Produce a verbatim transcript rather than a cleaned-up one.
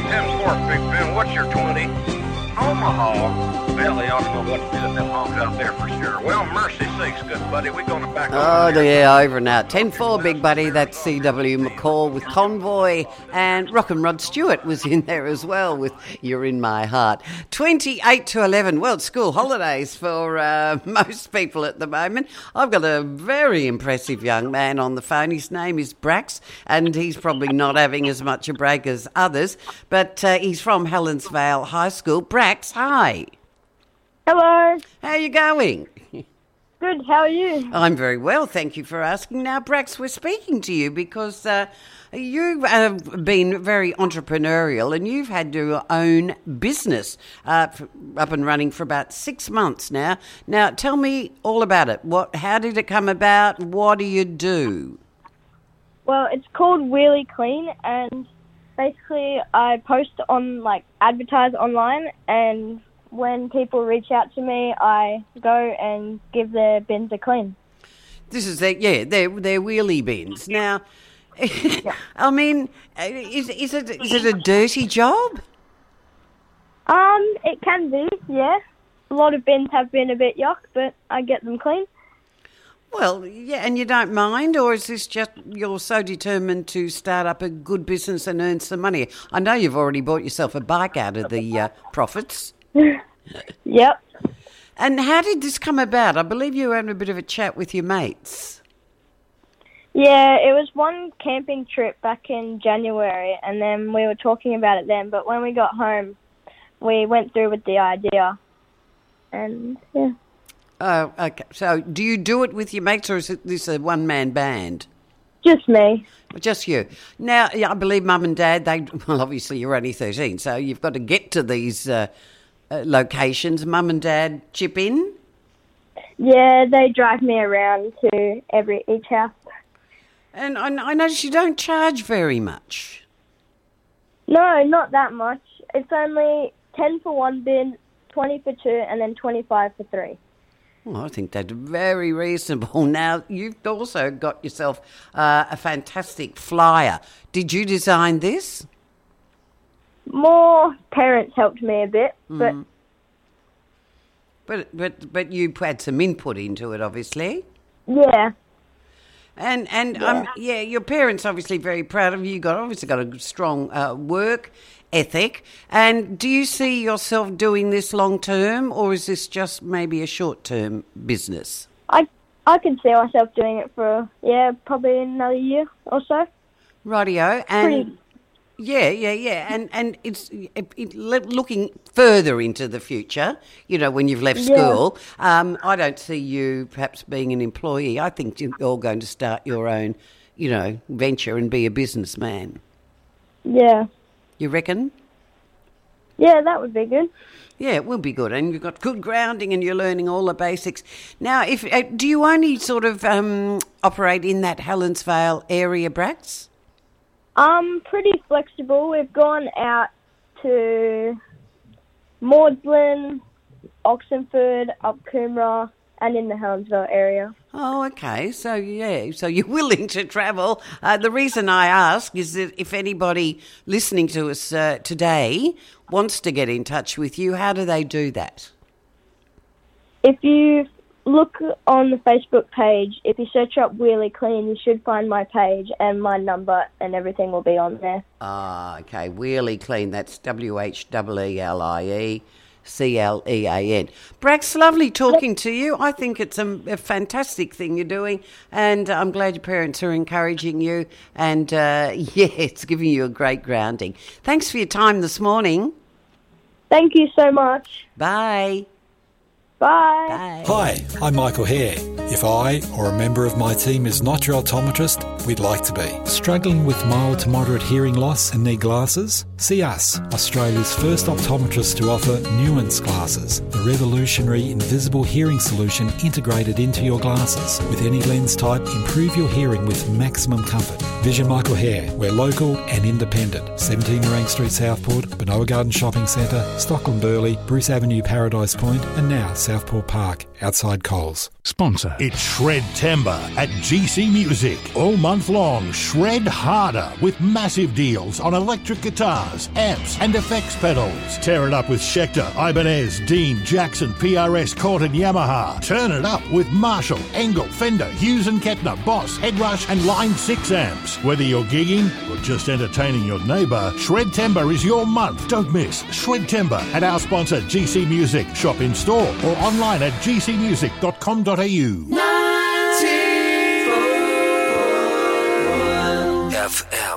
ten four, Big Ben. What's your twenty? Omaha. Well, they ought to know what to do with them hogs out there for sure. Well, mercy sakes, good buddy. We're going to back Oh, over here. yeah, over and out. ten four, big buddy. That's C W McCall with Convoy. And Rock and Rod Stewart was in there as well with You're in My Heart. twenty-eight to eleven. Well, it's school holidays for uh, most people at the moment. I've got a very impressive young man on the phone. His name is Brax, and he's probably not having as much a break as others, but uh, he's from Helensvale High School. Brax, hi. Hello. How are you going? Good, how are you? I'm very well, thank you for asking. Now, Brax, we're speaking to you because uh, you have been very entrepreneurial and you've had your own business uh, f- up and running for about six months now. Now, tell me all about it. What? How did it come about? What do you do? Well, it's called Wheelie Clean, and basically I post on, like, advertise online, and when people reach out to me, I go and give their bins a clean. This is their, yeah, they're, they're wheelie bins. Now, I mean, is, is, it, is it a dirty job? Um, it can be, yeah. A lot of bins have been a bit yuck, but I get them clean. Well, yeah, and you don't mind, or is this just you're so determined to start up a good business and earn some money? I know you've already bought yourself a bike out of the uh, profits. Yep. And how did this come about? I believe you were having a bit of a chat with your mates. Yeah, it was one camping trip back in January, and then we were talking about it then, but when we got home, we went through with the idea, and yeah. Oh, okay. So do you do it with your mates, or is it this a one-man band? Just me. Just you. Now, yeah, I believe Mum and Dad, they, well, obviously you're only thirteen, so you've got to get to these uh, uh, locations. Mum and Dad chip in? Yeah, they drive me around to every each house. And I, I notice you don't charge very much. No, not that much. It's only ten for one bin, twenty for two, and then twenty-five for three. Well, I think that's very reasonable. Now, you've also got yourself uh, a fantastic flyer. Did you design this? More parents helped me a bit, but... Mm. But, but, but you had some input into it, obviously. Yeah. And, and Yeah. um, yeah, your parents obviously very proud of you. You got obviously got a strong uh, work ethic. And do you see yourself doing this long term, or is this just maybe a short term business? I I can see myself doing it for, yeah, probably another year or so. Rightio. And Pretty- yeah, yeah, yeah. And and it's it, it, looking further into the future, you know, when you've left Yeah. school, um, I don't see you perhaps being an employee. I think you're all going to start your own, you know, venture and be a businessman. Yeah. You reckon? Yeah, that would be good. Yeah, it will be good, and you've got good grounding, and you're learning all the basics. Now, if uh, do you only sort of um, operate in that Helensvale area, Brax? Um, pretty flexible. We've gone out to Maudslin, Oxenford, up Coomera, and in the Helensville area. Oh, okay. So, yeah, so you're willing to travel. Uh, the reason I ask is that if anybody listening to us uh, today wants to get in touch with you, how do they do that? If you look on the Facebook page, if you search up Wheelie Clean, you should find my page, and my number and everything will be on there. Ah, okay. Wheelie Clean, that's W H E E L I E C L E A N. Brax, lovely talking to you. I think it's a, a fantastic thing you're doing, and I'm glad your parents are encouraging you, and uh, yeah, it's giving you a great grounding. Thanks for your time this morning. Thank you so much. Bye. Bye. Bye. Hi, I'm Michael Hare. If I or a member of my team is not your optometrist, we'd like to be. Struggling with mild to moderate hearing loss and need glasses? See us, Australia's first optometrist to offer Nuance glasses, the revolutionary invisible hearing solution integrated into your glasses. With any lens type, improve your hearing with maximum comfort. Vision Michael Hare. We're local and independent. seventeen Morang Street, Southport, Benoa Garden Shopping Centre, Stockland Burley, Bruce Avenue, Paradise Point, and now South Southport Park, outside Coles. Sponsor. It's Shred Timber at G C Music. All month long, shred harder with massive deals on electric guitars, amps and effects pedals. Tear it up with Schecter, Ibanez, Dean, Jackson, P R S, Cort and Yamaha. Turn it up with Marshall, Engel, Fender, Hughes and Kettner, Boss, Headrush and Line six amps. Whether you're gigging or just entertaining your neighbour, Shred Timber is your month. Don't miss Shred Timber at our sponsor G C Music. Shop in store or online at g c music dot com dot a u. F M.